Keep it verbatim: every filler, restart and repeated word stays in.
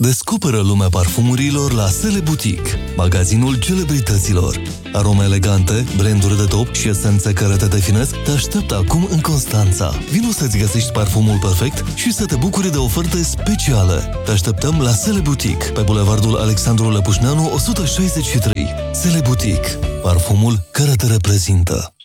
Descoperă lumea parfumurilor la Sele Boutique, magazinul celebrităților. Arome elegante, branduri de top și esențe care te definesc te așteaptă acum în Constanța. Vino să-ți găsești parfumul perfect și să te bucuri de oferte speciale. Te așteptăm la Sele Boutique, pe bulevardul Alexandru Lăpușneanu o sută șaizeci și trei. Sele Boutique, parfumul care te reprezintă.